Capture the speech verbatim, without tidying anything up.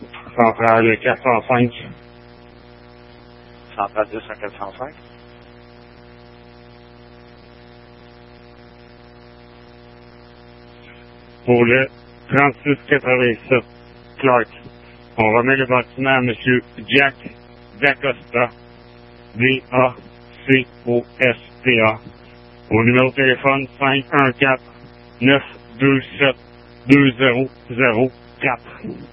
Centrale quatre cent cinq. Centrale dix à quatre cent cinq. Pour le trente-six quatre-vingt-sept Clark, on remet le bâtiment à M. Jack Dacosta, D A C O S T A, au numéro de téléphone cinq un quatre neuf deux sept deux zéro zéro quatre.